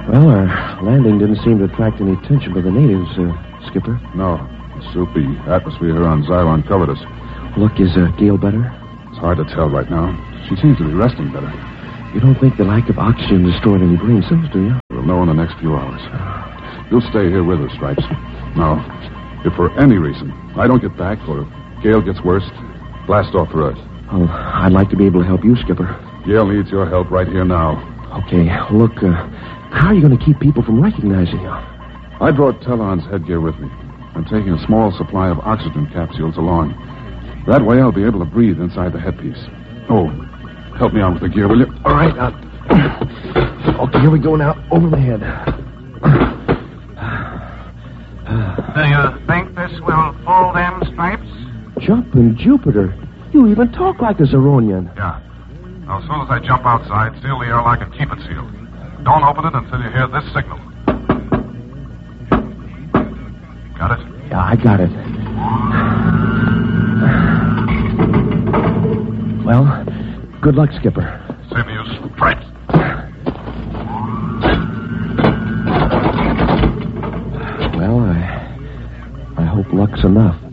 Well, our landing didn't seem to attract any attention by the natives, Skipper. No. The soupy atmosphere here on Xiron covered us. Look, is Gail better? It's hard to tell right now. She seems to be resting better. You don't think the lack of oxygen destroyed any brain cells, do you? We'll know in the next few hours. You'll stay here with us, Stripes. Now, if for any reason I don't get back or if Gail gets worse, blast off for Earth. Oh, I'd like to be able to help you, Skipper. Gail needs your help right here now. Okay, look, how are you going to keep people from recognizing you? I brought Talon's headgear with me. I'm taking a small supply of oxygen capsules along. That way I'll be able to breathe inside the headpiece. Oh, help me out with the gear, will you? All right, okay, here we go now, over the head. Do you think this will fool them, Stripes? Jumping Jupiter. You even talk like a Zeronian. Yeah. Now, as soon as I jump outside, seal the airlock and keep it sealed. Don't open it until you hear this signal. Got it? Yeah, I got it. Well, good luck, Skipper. Same to you, Stripes. Well, I hope luck's enough.